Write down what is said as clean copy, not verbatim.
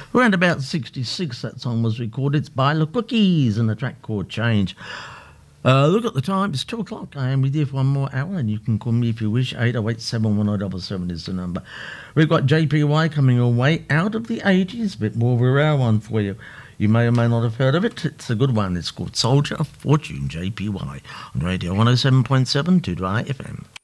Around about 66, that song was recorded. It's by The Cookies and the track called Change. Look at the time, it's 2 o'clock. I am with you for one more hour, and you can call me if you wish. 808 is the number. We've got JPY coming away out of the 80s, a bit more of a rare one for you. You may or may not have heard of it. It's a good one. It's called Soldier of Fortune, JPY, on Radio 107.7 2 FM.